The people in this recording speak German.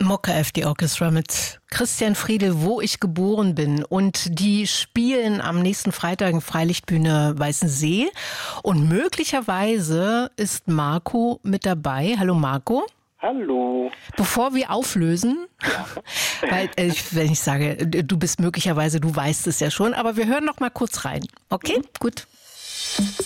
Mokka FD Orchestra mit Christian Friedel, wo ich geboren bin. Und die spielen am nächsten Freitag in Freilichtbühne Weißensee. Und möglicherweise ist Marco mit dabei. Hallo Marco. Hallo. Bevor wir auflösen, weil wenn ich sage, du bist möglicherweise, du weißt es ja schon, aber wir hören noch mal kurz rein. Okay, gut.